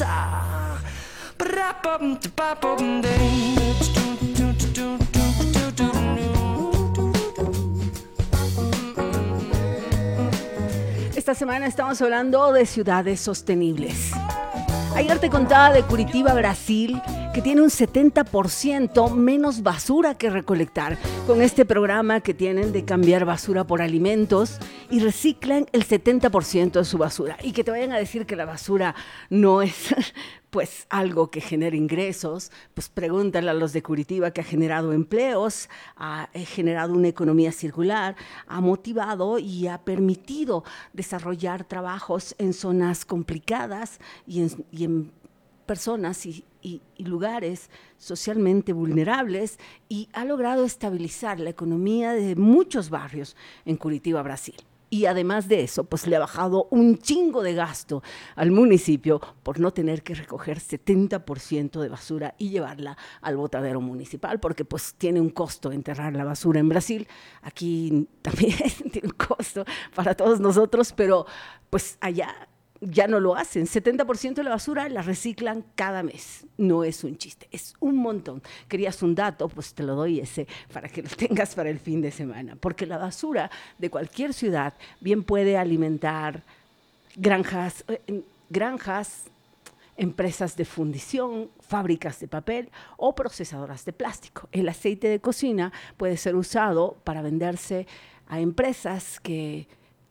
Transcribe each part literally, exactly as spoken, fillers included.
Esta semana estamos hablando de ciudades sostenibles. Ayer te contaba de Curitiba, Brasil, que tiene un setenta por ciento menos basura que recolectar. Con este programa que tienen de cambiar basura por alimentos y reciclan el setenta por ciento de su basura. Y que te vayan a decir que la basura no es pues algo que genera ingresos, pues pregúntale a los de Curitiba, que ha generado empleos, ha generado una economía circular, ha motivado y ha permitido desarrollar trabajos en zonas complicadas y en, y en personas y, y, y lugares socialmente vulnerables, y ha logrado estabilizar la economía de muchos barrios en Curitiba, Brasil. Y además de eso, pues le ha bajado un chingo de gasto al municipio por no tener que recoger setenta por ciento de basura y llevarla al botadero municipal, porque pues tiene un costo enterrar la basura en Brasil. Aquí también tiene un costo para todos nosotros, pero pues allá ya no lo hacen. setenta por ciento de la basura la reciclan cada mes. No es un chiste, es un montón. Querías un dato, pues te lo doy ese para que lo tengas para el fin de semana. Porque la basura de cualquier ciudad bien puede alimentar granjas, eh, granjas, empresas de fundición, fábricas de papel o procesadoras de plástico. El aceite de cocina puede ser usado para venderse a empresas que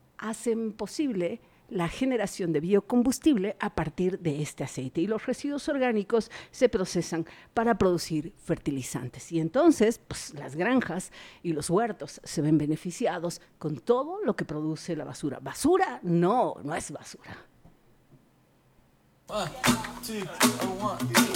hacen posible la generación de biocombustible a partir de este aceite, y los residuos orgánicos se procesan para producir fertilizantes. Y entonces, pues, las granjas y los huertos se ven beneficiados con todo lo que produce la basura. ¿Basura? No, no es basura. One, two, one.